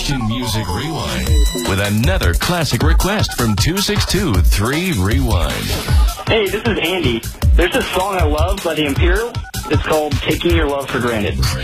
Christian Music Rewind with another classic request from 262-3-Rewind. Hey, this is Andy. There's this song I love by The Imperial. It's called Taking Your Love for Granted.